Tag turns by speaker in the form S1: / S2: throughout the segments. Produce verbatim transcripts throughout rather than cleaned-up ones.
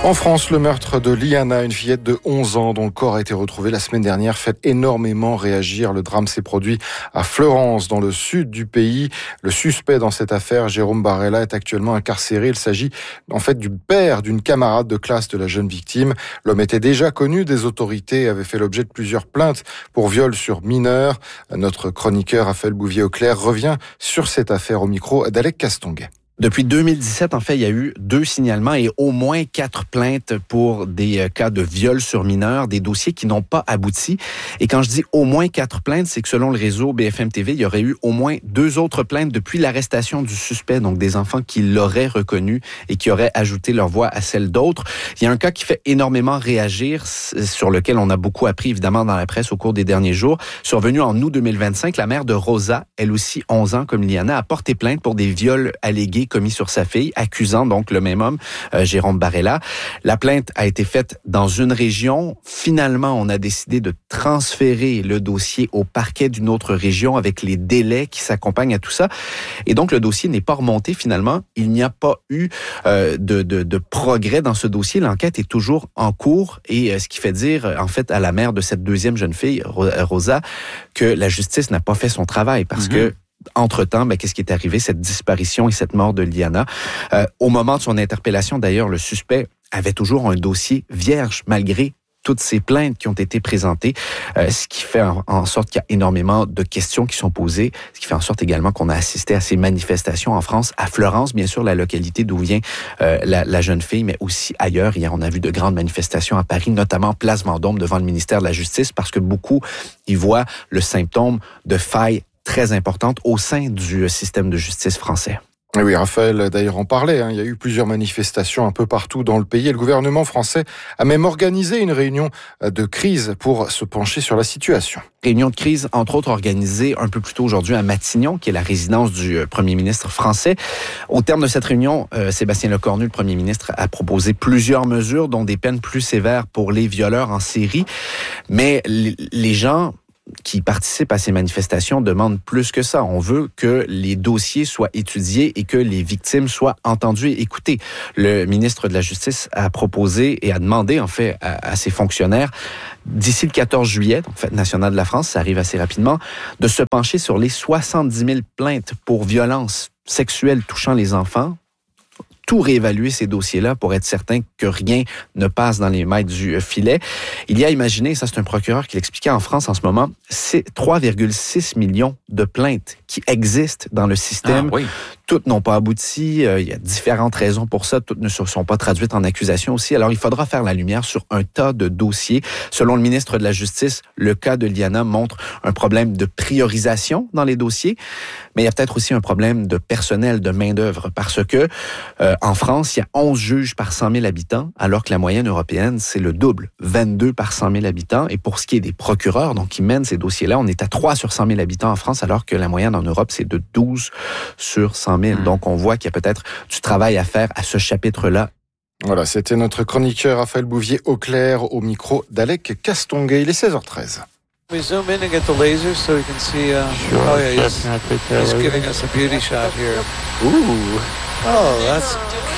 S1: En France, le meurtre de Liana, une fillette de onze ans dont le corps a été retrouvé la semaine dernière, fait énormément réagir. Le drame s'est produit à Fleurance, dans le sud du pays. Le suspect dans cette affaire, Jérôme Barella, est actuellement incarcéré. Il s'agit en fait du père d'une camarade de classe de la jeune victime. L'homme était déjà connu des autorités et avait fait l'objet de plusieurs plaintes pour viol sur mineurs. Notre chroniqueur Raphaël Bouvier-Auclair revient sur cette affaire au micro d'Alec Castonguay.
S2: Depuis deux mille dix-sept, en fait, il y a eu deux signalements et au moins quatre plaintes pour des cas de viol sur mineurs, des dossiers qui n'ont pas abouti. Et quand je dis au moins quatre plaintes, c'est que selon le réseau B F M T V, il y aurait eu au moins deux autres plaintes depuis l'arrestation du suspect, donc des enfants qui l'auraient reconnu et qui auraient ajouté leur voix à celle d'autres. Il y a un cas qui fait énormément réagir, sur lequel on a beaucoup appris évidemment dans la presse au cours des derniers jours. Survenu en août deux mille vingt-cinq, la mère de Rosa, elle aussi onze ans comme Liana, a porté plainte pour des viols allégués commis sur sa fille, accusant donc le même homme, euh, Jérôme Barella. La plainte a été faite dans une région. Finalement, on a décidé de transférer le dossier au parquet d'une autre région avec les délais qui s'accompagnent à tout ça. Et donc, le dossier n'est pas remonté finalement. Il n'y a pas eu euh, de, de, de progrès dans ce dossier. L'enquête est toujours en cours et euh, ce qui fait dire, en fait, à la mère de cette deuxième jeune fille, Rosa, que la justice n'a pas fait son travail parce mm-hmm. que entre-temps, ben, qu'est-ce qui est arrivé? Cette disparition et cette mort de Liana. Euh, au moment de son interpellation, d'ailleurs, le suspect avait toujours un dossier vierge, malgré toutes ces plaintes qui ont été présentées, euh, ce qui fait en, en sorte qu'il y a énormément de questions qui sont posées, ce qui fait en sorte également qu'on a assisté à ces manifestations en France, à Fleurance, bien sûr, la localité d'où vient euh, la, la jeune fille, mais aussi ailleurs. Hier, on a vu de grandes manifestations à Paris, notamment Place Vendôme, devant le ministère de la Justice, parce que beaucoup y voient le symptôme de failles très importante au sein du système de justice français.
S1: Oui, Raphaël, d'ailleurs, en parlait. Hein. Il y a eu plusieurs manifestations un peu partout dans le pays. Et le gouvernement français a même organisé une réunion de crise pour se pencher sur la situation.
S2: Réunion de crise, entre autres, organisée un peu plus tôt aujourd'hui à Matignon, qui est la résidence du premier ministre français. Au terme de cette réunion, euh, Sébastien Lecornu, le premier ministre, a proposé plusieurs mesures, dont des peines plus sévères pour les violeurs en série. Mais les gens qui participent à ces manifestations demandent plus que ça. On veut que les dossiers soient étudiés et que les victimes soient entendues et écoutées. Le ministre de la Justice a proposé et a demandé, en fait, à, à ses fonctionnaires, d'ici le quatorze juillet, donc Fête nationale de la France, ça arrive assez rapidement, de se pencher sur les soixante-dix mille plaintes pour violences sexuelles touchant les enfants, tout réévaluer ces dossiers-là pour être certain que rien ne passe dans les mailles du filet. Il y a, imaginez, ça c'est un procureur qui l'expliquait en France en ce moment, c'est trois virgule six millions de plaintes qui existent dans le système. Ah, oui. Toutes n'ont pas abouti, euh, il y a différentes raisons pour ça, toutes ne se sont pas traduites en accusation aussi. Alors il faudra faire la lumière sur un tas de dossiers. Selon le ministre de la Justice, le cas de Liana montre un problème de priorisation dans les dossiers, mais il y a peut-être aussi un problème de personnel, de main-d'œuvre, parce que euh, en France, il y a onze juges par cent mille habitants, alors que la moyenne européenne, c'est le double, vingt-deux par cent mille habitants. Et pour ce qui est des procureurs, donc qui mènent ces dossiers-là, on est à trois sur cent mille habitants en France, alors que la moyenne en Europe, c'est de douze sur cent mille. Mmh. Donc, on voit qu'il y a peut-être du travail à faire à ce chapitre-là.
S1: Voilà, c'était notre chroniqueur Raphaël Bouvier-Auclair au micro d'Alec Castonguay. Il est seize heures treize.
S3: We zoom in and get the lasers so we can see. Uh,
S4: sure.
S3: Oh yeah, he's, he's giving us a beauty shot here.
S4: Ooh.
S3: Oh, that's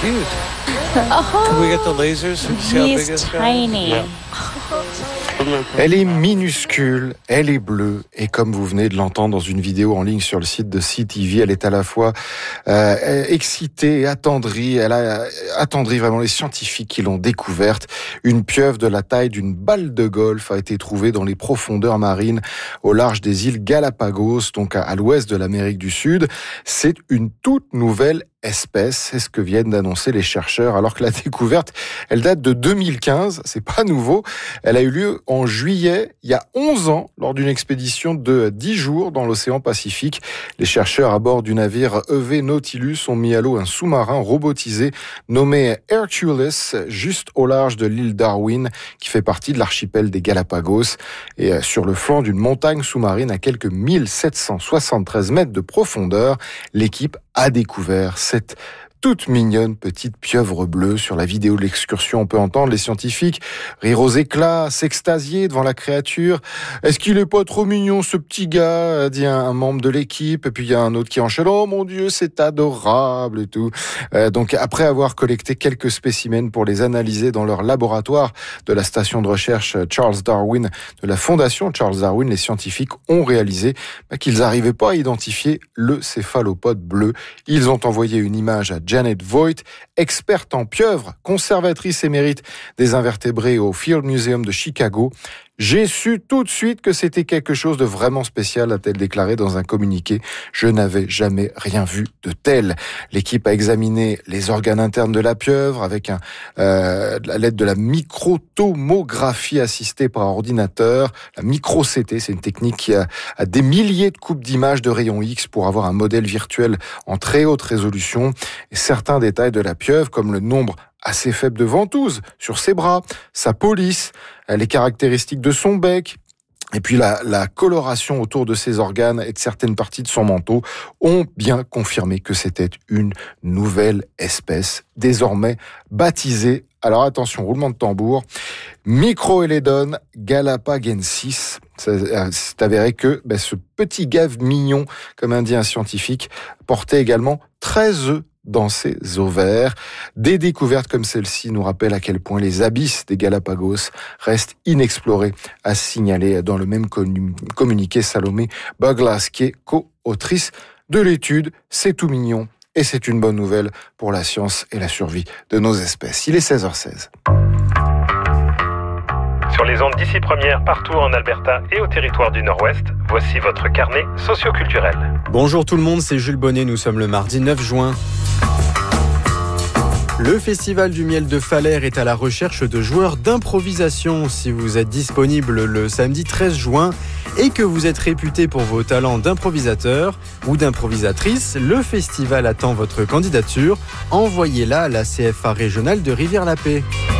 S3: cute.
S5: Oh,
S3: Can we get the lasers so we can see how big
S5: he's
S3: this guy is?
S5: tiny.
S4: Yeah.
S1: Elle est minuscule, elle est bleue, et comme vous venez de l'entendre dans une vidéo en ligne sur le site de C T V, elle est à la fois euh, excitée et attendrie. Elle a attendri vraiment les scientifiques qui l'ont découverte. Une pieuvre de la taille d'une balle de golf a été trouvée dans les profondeurs marines au large des îles Galapagos, donc à, à l'ouest de l'Amérique du Sud. C'est une toute nouvelle espèce, c'est ce que viennent d'annoncer les chercheurs, alors que la découverte, elle date de deux mille quinze, c'est pas nouveau. Elle a eu lieu en juillet, il y a onze ans, lors d'une expédition de dix jours dans l'océan Pacifique. Les chercheurs à bord du navire E V Nautilus ont mis à l'eau un sous-marin robotisé nommé Hercules, juste au large de l'île Darwin, qui fait partie de l'archipel des Galapagos, et sur le flanc d'une montagne sous-marine à quelques mille sept cent soixante-treize mètres de profondeur. L'équipe a découvert cette toute mignonne petite pieuvre bleue. Sur la vidéo de l'excursion, on peut entendre les scientifiques rire aux éclats, s'extasier devant la créature. « Est-ce qu'il est pas trop mignon ce petit gars ?» dit un membre de l'équipe. Et puis il y a un autre qui enchaîne « Oh mon Dieu, c'est adorable » et tout. Euh, donc après avoir collecté quelques spécimens pour les analyser dans leur laboratoire de la station de recherche Charles Darwin, de la fondation Charles Darwin, les scientifiques ont réalisé bah, qu'ils n'arrivaient pas à identifier le céphalopode bleu. Ils ont envoyé une image à Janet Voigt, experte en pieuvres, conservatrice émérite des invertébrés au Field Museum de Chicago. « J'ai su tout de suite que c'était quelque chose de vraiment spécial », a-t-elle déclaré dans un communiqué. « Je n'avais jamais rien vu de tel ». L'équipe a examiné les organes internes de la pieuvre avec un, euh, à l'aide de la microtomographie assistée par ordinateur. La micro-C T, c'est une technique qui a, a des milliers de coupes d'images de rayons X pour avoir un modèle virtuel en très haute résolution. Et certains détails de la pieuvre, comme le nombre assez faible de ventouses sur ses bras, sa police, les caractéristiques de son bec, et puis la, la coloration autour de ses organes et de certaines parties de son manteau ont bien confirmé que c'était une nouvelle espèce, désormais baptisée, alors attention, roulement de tambour, Microeledon galapagensis. C'est avéré que ben, ce petit gave mignon, comme indique un scientifique, portait également treize œufs dans ses ovaires. Des découvertes comme celle-ci nous rappellent à quel point les abysses des Galapagos restent inexplorés, à signaler dans le même communiqué Salomé Buglas, qui est co-autrice de l'étude. C'est tout mignon et c'est une bonne nouvelle pour la science et la survie de nos espèces. Il est seize heures seize.
S4: Sur les ondes d'ici première, partout en Alberta et au territoire du Nord-Ouest, voici votre carnet socioculturel.
S5: Bonjour tout le monde, c'est Jules Bonnet, nous sommes le mardi neuf juin. Le Festival du Miel de Falaire est à la recherche de joueurs d'improvisation. Si vous êtes disponible le samedi treize juin et que vous êtes réputé pour vos talents d'improvisateur ou d'improvisatrice, le festival attend votre candidature. Envoyez-la à la C F A régionale de Rivière-la-Paix.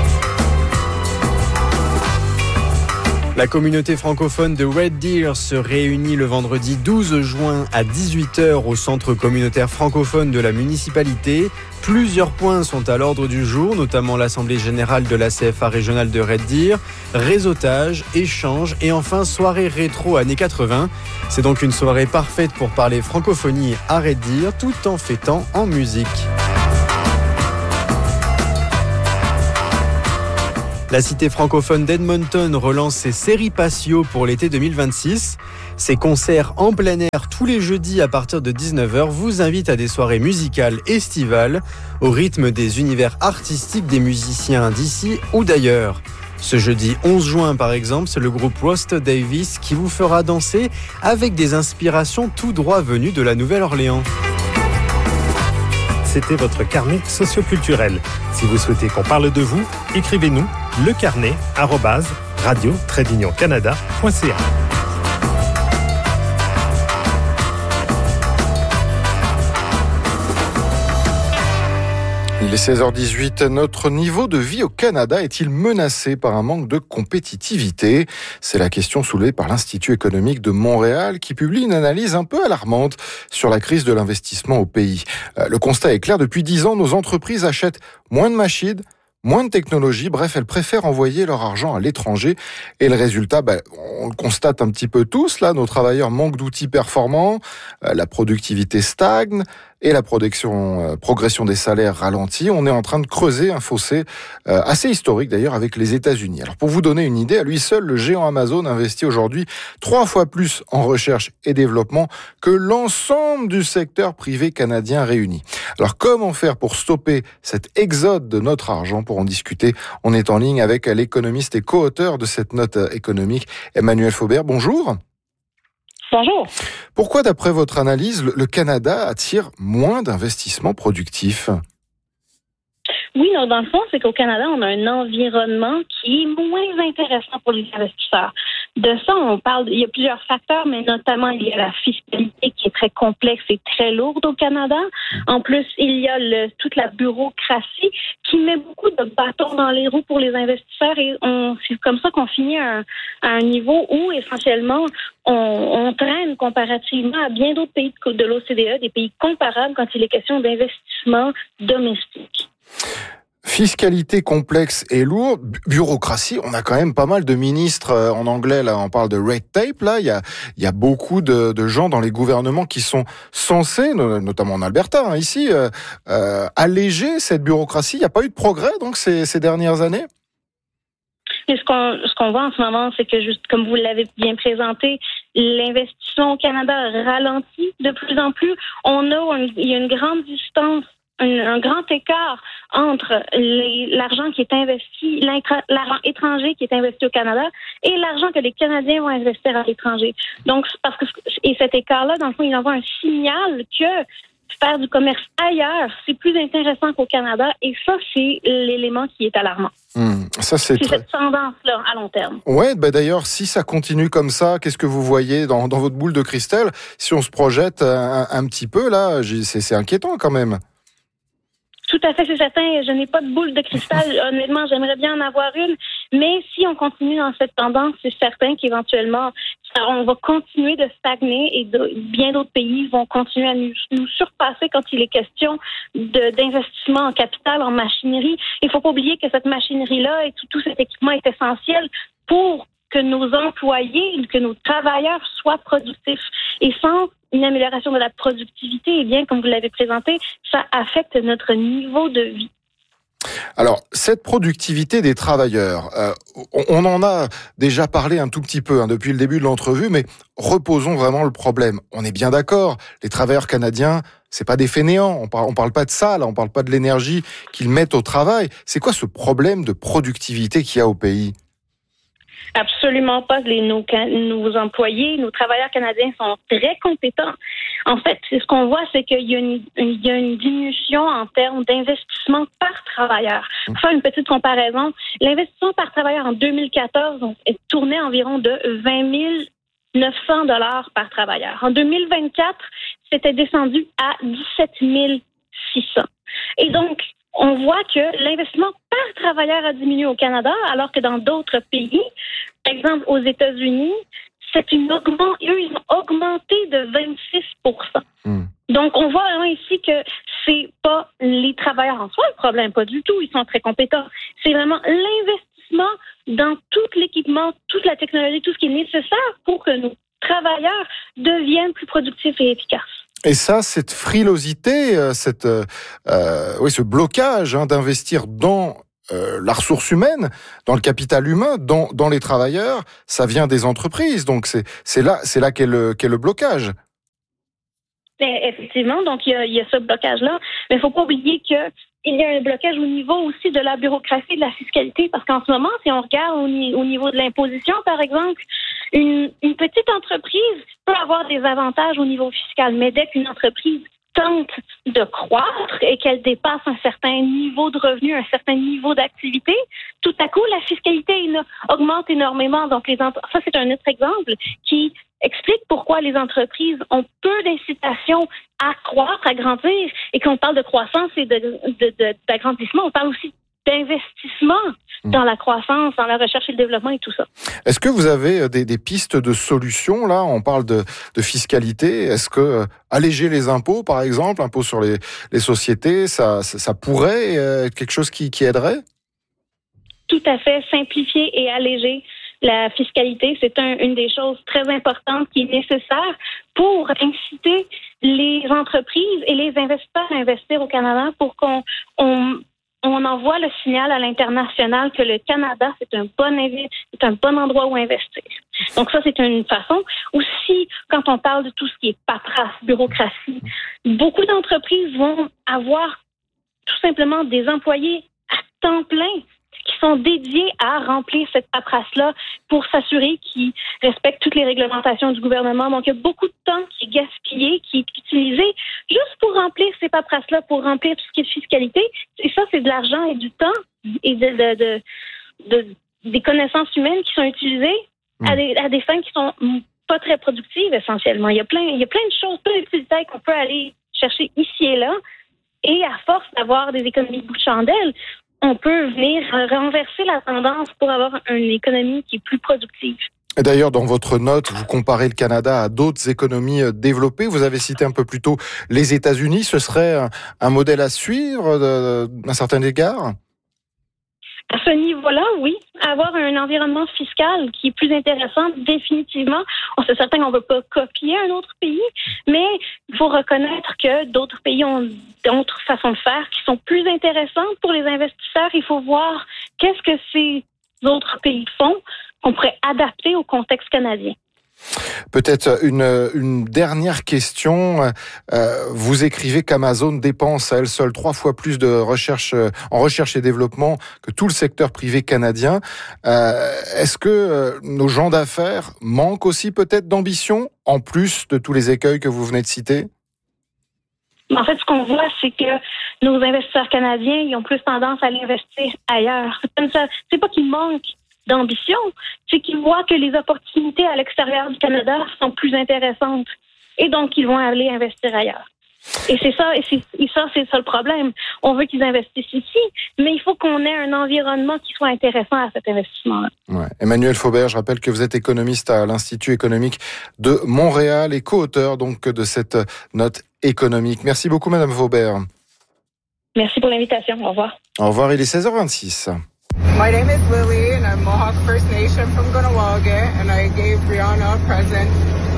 S5: La communauté francophone de Red Deer se réunit le vendredi douze juin à dix-huit heures au centre communautaire francophone de la municipalité. Plusieurs points sont à l'ordre du jour, notamment l'Assemblée générale de la C F A régionale de Red Deer, réseautage, échange et enfin soirée rétro années quatre-vingts. C'est donc une soirée parfaite pour parler francophonie à Red Deer tout en fêtant en musique. La cité francophone d'Edmonton relance ses séries patio pour l'été deux mille vingt-six. Ces concerts en plein air tous les jeudis à partir de dix-neuf heures vous invitent à des soirées musicales estivales au rythme des univers artistiques des musiciens d'ici ou d'ailleurs. Ce jeudi onze juin par exemple, c'est le groupe Roster Davis qui vous fera danser avec des inspirations tout droit venues de la Nouvelle-Orléans.
S4: C'était votre carnet socioculturel. Si vous souhaitez qu'on parle de vous, écrivez-nous lecarnet arobase radio tiret canada point c a.
S1: Il est seize heures dix-huit. Notre niveau de vie au Canada est-il menacé par un manque de compétitivité ? C'est la question soulevée par l'Institut économique de Montréal qui publie une analyse un peu alarmante sur la crise de l'investissement au pays. Le constat est clair, depuis dix ans, nos entreprises achètent moins de machines, moins de technologie, bref, elles préfèrent envoyer leur argent à l'étranger. Et le résultat, ben, on le constate un petit peu tous, là, nos travailleurs manquent d'outils performants, la productivité stagne, et la progression, euh, progression des salaires ralentit. On est en train de creuser un fossé euh, assez historique d'ailleurs avec les États-Unis. Alors pour vous donner une idée, à lui seul, le géant Amazon investit aujourd'hui trois fois plus en recherche et développement que l'ensemble du secteur privé canadien réuni. Alors comment faire pour stopper cet exode de notre argent? Pour en discuter, on est en ligne avec l'économiste et co-auteur de cette note économique, Emmanuel Faubert. Bonjour.
S6: Bonjour.
S1: Pourquoi, d'après votre analyse, le Canada attire moins d'investissements productifs?
S6: Oui, non, dans le fond, c'est qu'au Canada, on a un environnement qui est moins intéressant pour les investisseurs. de ça, on parle, il y a plusieurs facteurs, mais notamment il y a la fiscalité qui est très complexe et très lourde au Canada. En plus, il y a le, toute la bureaucratie qui met beaucoup de bâtons dans les roues pour les investisseurs et on, c'est comme ça qu'on finit à un, à un niveau où essentiellement on, on traîne comparativement à bien d'autres pays de, de l'O C D E, des pays comparables quand il est question d'investissement domestique.
S1: Fiscalité complexe et lourde, bureaucratie, on a quand même pas mal de ministres euh, en anglais, là on parle de red tape, là il y a, il y a beaucoup de, de gens dans les gouvernements qui sont censés, notamment en Alberta, hein, ici, euh, euh, alléger cette bureaucratie. Il n'y a pas eu de progrès donc ces, ces dernières années?
S6: Et ce qu'on, ce qu'on voit en ce moment, c'est que, juste comme vous l'avez bien présenté, l'investissement au Canada ralentit de plus en plus. On a, une, il y a une grande distance, un, un grand écart entre les, l'argent qui est investi, l'argent étranger qui est investi au Canada et l'argent que les Canadiens vont investir à l'étranger. Donc, parce que, et cet écart-là, dans le fond, il envoie un signal que faire du commerce ailleurs, c'est plus intéressant qu'au Canada, et ça, c'est l'élément qui est alarmant.
S1: Mmh, ça, c'est
S6: c'est
S1: très...
S6: cette tendance-là à long terme.
S1: Ouais, bah d'ailleurs, si ça continue comme ça, qu'est-ce que vous voyez dans, dans votre boule de cristal? Si on se projette un, un petit peu, là, c'est, c'est inquiétant quand même.
S6: Tout à fait, c'est certain. Je n'ai pas de boule de cristal. Honnêtement, j'aimerais bien en avoir une. Mais si on continue dans cette tendance, c'est certain qu'éventuellement, on va continuer de stagner et de, bien d'autres pays vont continuer à nous, nous surpasser quand il est question de, d'investissement en capital, en machinerie. Il ne faut pas oublier que cette machinerie-là et tout, tout cet équipement est essentiel pour que nos employés, que nos travailleurs soient productifs. Et sans une amélioration de la productivité, eh bien, comme vous l'avez présenté, ça affecte notre niveau de vie.
S1: Alors, cette productivité des travailleurs, euh, on en a déjà parlé un tout petit peu hein, depuis le début de l'entrevue, mais reposons vraiment le problème. On est bien d'accord, les travailleurs canadiens, c'est pas des fainéants, on parle, on parle pas de ça, là, on parle pas de l'énergie qu'ils mettent au travail. C'est quoi ce problème de productivité qu'il y a au pays?
S6: Absolument pas. Les, nos, nos employés, nos travailleurs canadiens sont très compétents. En fait, ce qu'on voit, c'est qu'il y a une, une, il y a une diminution en termes d'investissement par travailleur. Pour faire une petite comparaison, l'investissement par travailleur en deux mille quatorze est tourné environ de vingt mille neuf cents dollars par travailleur. En deux mille vingt-quatre, c'était descendu à dix-sept mille six cents. Et donc, on voit que l'investissement par travailleur a diminué au Canada, alors que dans d'autres pays, par exemple aux États-Unis, c'est une augment, eux, ils ont augmenté de vingt-six pour cent. Mmh. Donc, on voit vraiment ici que c'est pas les travailleurs en soi le problème, pas du tout, ils sont très compétents. C'est vraiment l'investissement dans tout l'équipement, toute la technologie, tout ce qui est nécessaire pour que nos travailleurs deviennent plus productifs et efficaces.
S1: Et ça, cette frilosité, cette, euh, oui, ce blocage hein, d'investir dans euh, la ressource humaine, dans le capital humain, dans, dans les travailleurs, ça vient des entreprises. Donc c'est, c'est là, c'est là qu'est le, qu'est le blocage.
S6: Effectivement, donc il y a, il y a ce blocage-là, mais il ne faut pas oublier que il y a un blocage au niveau aussi de la bureaucratie et de la fiscalité, parce qu'en ce moment, si on regarde au, ni- au niveau de l'imposition, par exemple, une, une petite entreprise peut avoir des avantages au niveau fiscal, mais dès qu'une entreprise tente de croître et qu'elle dépasse un certain niveau de revenu, un certain niveau d'activité, tout à coup, la fiscalité augmente énormément. Donc, les ent- ça, c'est un autre exemple qui explique pourquoi les entreprises ont peu d'incitation à croître, à grandir, et quand on parle de croissance et de, de, de, d'agrandissement, on parle aussi d'investissement dans la croissance, dans la recherche et le développement et tout ça.
S1: Est-ce que vous avez des, des pistes de solutions, là? On parle de, de fiscalité. Est-ce que euh, alléger les impôts, par exemple, impôts sur les, les sociétés, ça, ça, ça pourrait euh, être quelque chose qui, qui aiderait?
S6: Tout à fait. Simplifier et alléger la fiscalité, c'est un, une des choses très importantes qui est nécessaire pour inciter les entreprises et les investisseurs à investir au Canada pour qu'on on, on envoie le signal à l'international que le Canada, c'est un bon, c'est un bon endroit où investir. Donc ça, c'est une façon. Aussi, quand on parle de tout ce qui est paperasse, bureaucratie, beaucoup d'entreprises vont avoir tout simplement des employés à temps plein qui sont dédiés à remplir cette paperasse-là pour s'assurer qu'ils respectent toutes les réglementations du gouvernement. Donc, il y a beaucoup de temps qui est gaspillé, qui est utilisé juste pour remplir ces paperasses-là, pour remplir tout ce qui est de fiscalité. Et ça, c'est de l'argent et du temps et de, de, de, de, des connaissances humaines qui sont utilisées mmh. à, des, à des fins qui sont pas très productives essentiellement. Il y a plein, il y a plein de choses, plein de petits détails qu'on peut aller chercher ici et là. Et à force d'avoir des économies de bout de chandelle, on peut venir renverser la tendance pour avoir une économie qui est plus productive.
S1: Et d'ailleurs, dans votre note, vous comparez le Canada à d'autres économies développées. Vous avez cité un peu plus tôt les États-Unis. Ce serait un, un modèle à suivre d'un certain égard?
S6: À ce niveau-là, oui. Avoir un environnement fiscal qui est plus intéressant, définitivement. On sait certain qu'on ne veut pas copier un autre pays, mais il faut reconnaître que d'autres pays ont d'autres façons de faire qui sont plus intéressantes pour les investisseurs. Il faut voir qu'est-ce que ces autres pays font qu'on pourrait adapter au contexte canadien.
S1: Peut-être une, une dernière question. Euh, vous écrivez qu'Amazon dépense à elle seule trois fois plus de recherche en recherche et développement que tout le secteur privé canadien. Euh, est-ce que euh, nos gens d'affaires manquent aussi peut-être d'ambition, en plus de tous les écueils que vous venez de citer?
S6: En fait, ce qu'on voit, c'est que nos investisseurs canadiens, ils ont plus tendance à aller investir ailleurs. C'est pas qu'ils manquent d'ambition, c'est qu'ils voient que les opportunités à l'extérieur du Canada sont plus intéressantes. Et donc, ils vont aller investir ailleurs. Et c'est ça, et, c'est, et ça, c'est ça le problème. On veut qu'ils investissent ici, mais il faut qu'on ait un environnement qui soit intéressant à cet investissement-là.
S1: Ouais. Emmanuelle Faubert, je rappelle que vous êtes économiste à l'Institut économique de Montréal et co-auteur donc de cette note économique. Merci beaucoup, Madame Faubert.
S6: Merci pour l'invitation. Au revoir.
S1: Au revoir, il est seize heures vingt-six.
S7: My name is Lily, and I'm Mohawk First Nation from Gunawaga, and I gave Rihanna a present.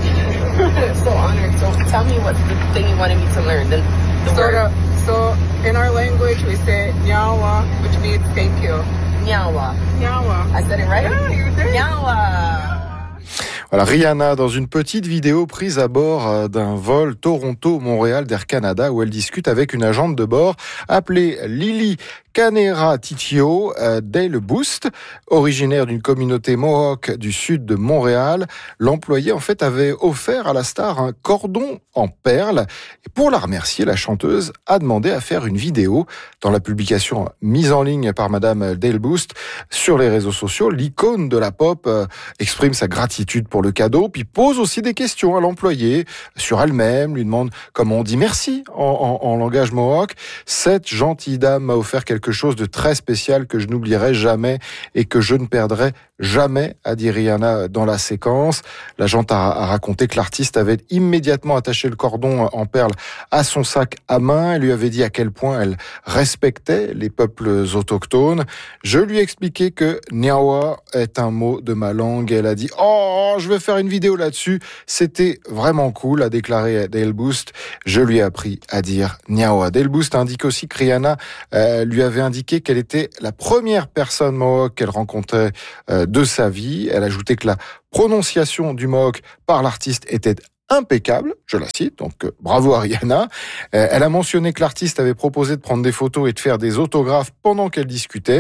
S8: So honored. So tell me what's the thing you wanted me to learn. The, the
S7: so,
S8: word.
S7: the, so in our language, we say Nyawa, which means thank you.
S8: Nyawa.
S7: Nyawa.
S8: I said it right?
S7: Yeah, you did.
S8: Nyawa.
S1: Voilà, Rihanna dans une petite vidéo prise à bord d'un vol Toronto-Montréal d'Air Canada où elle discute avec une agente de bord appelée Lily Kanera Titio euh, Dale Boost, originaire d'une communauté Mohawk du sud de Montréal. L'employé, en fait, avait offert à la star un cordon en perles. Et pour la remercier, la chanteuse a demandé à faire une vidéo. Dans la publication mise en ligne par Madame Dale Boost sur les réseaux sociaux, l'icône de la pop euh, exprime sa gratitude pour le cadeau, puis pose aussi des questions à l'employé sur elle-même, lui demande comment on dit merci en, en, en langage Mohawk. Cette gentille dame m'a offert quelque chose de très spécial que je n'oublierai jamais et que je ne perdrai jamais, a dit Rihanna dans la séquence. L'agente a, a raconté que l'artiste avait immédiatement attaché le cordon en perles à son sac à main et lui avait dit à quel point elle respectait les peuples autochtones. Je lui ai expliqué que Nyawa est un mot de ma langue et elle a dit « Oh, je vais faire une vidéo là-dessus. C'était vraiment cool », a déclaré Dale Boost. Je lui ai appris à dire Nyawa. Dale Boost indique aussi que Rihanna euh, lui avait indiqué qu'elle était la première personne Mohawk qu'elle rencontrait euh, de sa vie. Elle a ajouté que la prononciation du Mohawk par l'artiste était impeccable, je la cite, donc euh, bravo à Rihanna. Euh, elle a mentionné que l'artiste avait proposé de prendre des photos et de faire des autographes pendant qu'elle discutait.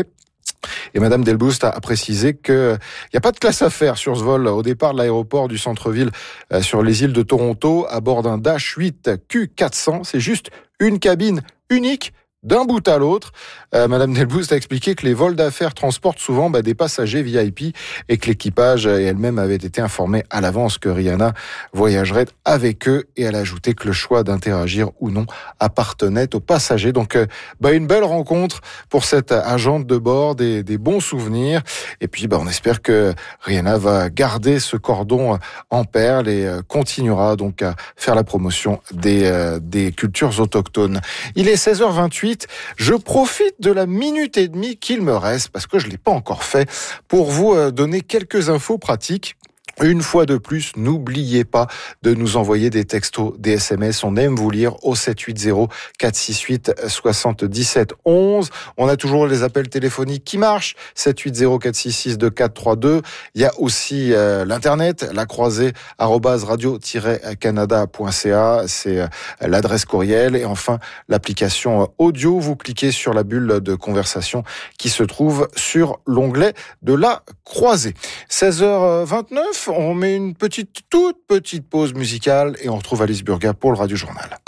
S1: Et Madame Dale Boost a précisé qu'il n'y a pas de classe à faire sur ce vol au départ de l'aéroport du centre-ville euh, sur les îles de Toronto à bord d'un Dash huit Q quatre cents. C'est juste une cabine unique d'un bout à l'autre. Euh, Madame Dale Boost a expliqué que les vols d'affaires transportent souvent bah, des passagers V I P et que l'équipage et elle-même avaient été informés à l'avance que Rihanna voyagerait avec eux, et elle a ajouté que le choix d'interagir ou non appartenait aux passagers. Donc euh, bah, une belle rencontre pour cette agente de bord, des, des bons souvenirs, et puis bah, on espère que Rihanna va garder ce cordon en perles et euh, continuera donc à faire la promotion des, euh, des cultures autochtones. Il est seize heures vingt-huit. Je profite de la minute et demie qu'il me reste, parce que je ne l'ai pas encore fait, pour vous donner quelques infos pratiques. Une fois de plus, n'oubliez pas de nous envoyer des textos, des S M S. On aime vous lire au sept huit zéro quatre six huit sept sept un un. On a toujours les appels téléphoniques qui marchent. sept huit zéro quatre six six deux quatre trois deux. Il y a aussi euh, l'internet, la croisée arobase radio tiret canada point c a. C'est euh, l'adresse courriel. Et enfin, l'application audio. Vous cliquez sur la bulle de conversation qui se trouve sur l'onglet de la croisée. seize heures vingt-neuf. On met une petite, toute petite pause musicale et on retrouve Alice Burga pour le Radio Journal.